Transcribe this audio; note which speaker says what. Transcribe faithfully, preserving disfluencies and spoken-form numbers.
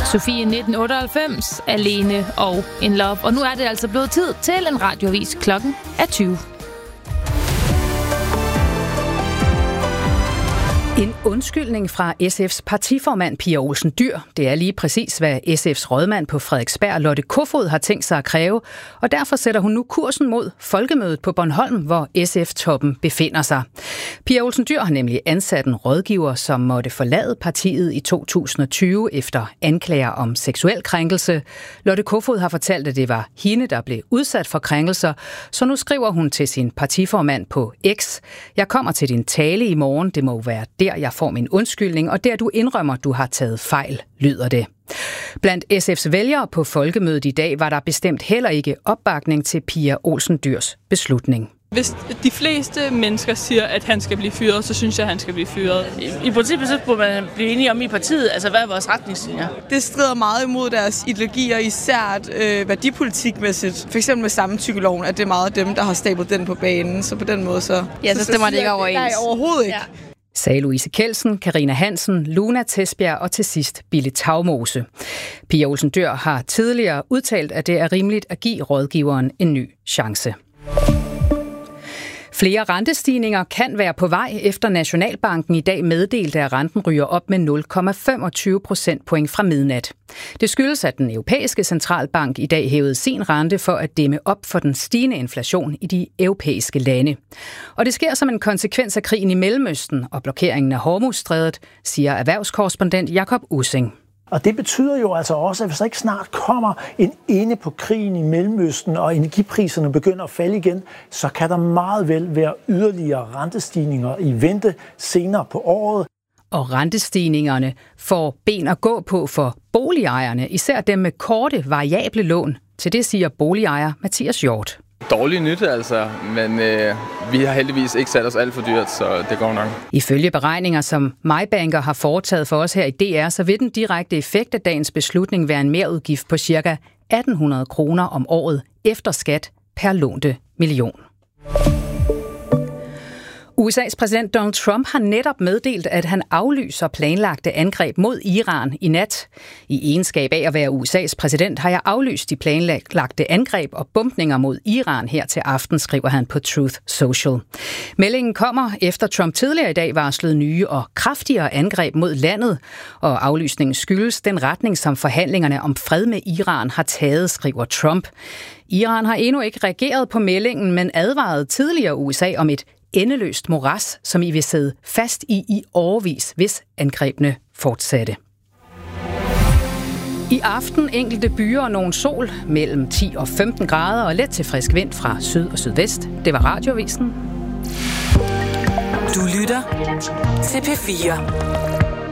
Speaker 1: Sofie nitten otteoghalvfems, Alene og In Love. Og nu er det altså blevet tid til en radioavis. Klokken er tyve.
Speaker 2: En undskyldning fra S F's partiformand Pia Olsen Dyhr. Det er lige præcis, hvad S F's rådmand på Frederiksberg, Lotte Kofod, har tænkt sig at kræve, og derfor sætter hun nu kursen mod Folkemødet på Bornholm, hvor S F-toppen befinder sig. Pia Olsen Dyhr har nemlig ansat en rådgiver, som måtte forlade partiet i to tusind og tyve efter anklager om seksuel krænkelse. Lotte Kofod har fortalt, at det var hende, der blev udsat for krænkelser, så nu skriver hun til sin partiformand på X: "Jeg kommer til din tale i morgen, det må være der, jeg får min undskyldning, og der du indrømmer, du har taget fejl", lyder det. Blandt S F's vælgere på Folkemødet i dag var der bestemt heller ikke opbakning til Pia Olsen Dyhrs beslutning.
Speaker 3: Hvis de fleste mennesker siger, at han skal blive fyret, så synes jeg, at han skal blive fyret.
Speaker 4: I, i princippet så burde man blive enige om i partiet, altså hvad er vores retningslinjer?
Speaker 5: Det strider meget imod deres ideologier, især øh, værdipolitikmæssigt. For eksempel med samtykkeloven, at det er meget dem, der har stablet den på banen, så på den måde så...
Speaker 4: Ja, så, så stemmer det ikke overens.
Speaker 5: Nej, overhovedet ikke. Ja.
Speaker 2: Sagde Louise Kjeldsen, Karina Hansen, Luna Tesbjerg og til sidst Bille Tagmose. Pia Olsen Dyhr har tidligere udtalt, at det er rimeligt at give rådgiveren en ny chance. Flere rentestigninger kan være på vej, efter Nationalbanken i dag meddelte, at renten ryger op med nul komma femogtyve procentpoint fra midnat. Det skyldes, at den europæiske centralbank i dag hævede sin rente for at dæmme op for den stigende inflation i de europæiske lande. Og det sker som en konsekvens af krigen i Mellemøsten og blokeringen af Hormuzstrædet, siger erhvervskorrespondent Jakob Ussing.
Speaker 6: Og det betyder jo altså også, at hvis der ikke snart kommer en ende på krigen i Mellemøsten, og energipriserne begynder at falde igen, så kan der meget vel være yderligere rentestigninger i vente senere på året.
Speaker 2: Og rentestigningerne får ben at gå på for boligejerne, især dem med korte, variable lån. Til det siger boligejer Mathias Hjort.
Speaker 7: Dårlig nyt altså, men øh, vi har heldigvis ikke sat os alt for dyrt, så det går nok.
Speaker 2: Ifølge beregninger, som MyBanker har foretaget for os her i D R, så vil den direkte effekt af dagens beslutning være en merudgift på ca. atten hundrede kroner om året efter skat per lånte million. U S A's præsident Donald Trump har netop meddelt, at han aflyser planlagte angreb mod Iran i nat. I egenskab af at være U S A's præsident har jeg aflyst de planlagte angreb og bombninger mod Iran her til aften, skriver han på Truth Social. Meldingen kommer efter Trump tidligere i dag varslede nye og kraftigere angreb mod landet, og aflysningen skyldes den retning, som forhandlingerne om fred med Iran har taget, skriver Trump. Iran har endnu ikke reageret på meldingen, men advarede tidligere U S A om et endeløst moras, som I vil sidde fast i i årevis, hvis angrebene fortsatte. I aften enkelte byer og nogen sol mellem ti og femten grader og let til frisk vind fra syd og sydvest. Det var Radioavisen.
Speaker 8: Du lytter til P fire.